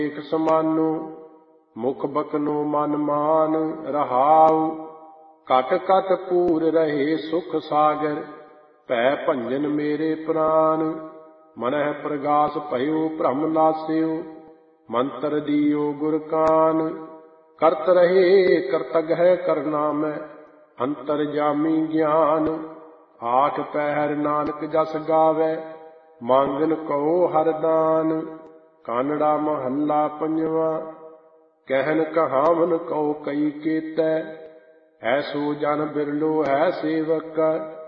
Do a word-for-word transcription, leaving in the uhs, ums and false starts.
ਏਕ ਸਮਾਨੋ ਮੁਖ ਬਕਨੋ ਮਨ ਮਾਨ ਰਹਾਉ। ਘਟ ਘਟ ਪੂਰ ਰਹੇ ਸੁਖ ਸਾਗਰ ਭੈ ਭੰਜਨ ਮੇਰੇ ਪ੍ਰਾਨ। ਮਨਹਿ ਪ੍ਰਗਾਸ ਭਇਓ ਭ੍ਰਮ ਨਾਸਿਓ ਮੰਤਰ ਦਿਓ ਗੁਰ ਕਾਨ। ਕਰਤ ਰਹੇ ਕਰਤਗਹਿ ਕਰਨਾ ਮੈਂ ਅੰਤਰ ਜਾਮੀ ਗਿਆਨ। ਆਠ ਪਹਿਰ ਨਾਨਕ ਜਸ ਗਾਵੈ ਮੰਗਨ ਕਉ ਹਰ ਦਾਨ। ਕਾਨੜਾ ਮਹੱਲਾ ਪੰਜਵਾ। ਕਹਿਨ ਕਹਾਵਨ ਕਉ ਕਈ ਕੇਤੈ ਐਸੋ ਜਨ ਬਿਰਲੋ ਹੈ ਸੇਵਕ।